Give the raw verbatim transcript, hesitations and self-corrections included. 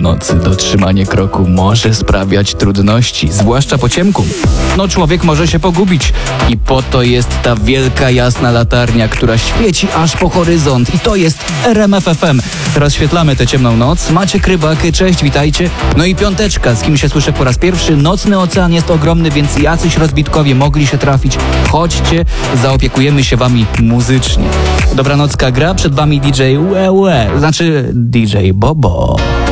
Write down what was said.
nocy dotrzymanie kroku może sprawiać trudności, zwłaszcza po ciemku. No człowiek może się pogubić i po to jest ta wielka jasna latarnia, która świeci aż po horyzont i to jest R M F F M. Rozświetlamy tę ciemną noc. Maciek Rybak, cześć, witajcie. No i piąteczka, z kim się słyszę po raz pierwszy. Nocny ocean jest ogromny, więc jacyś rozbitkowie mogli się trafić. Chodźcie, zaopiekujemy się wami muzycznie. Dobranocka gra, przed wami D J Łe Łe, znaczy D J Bobo.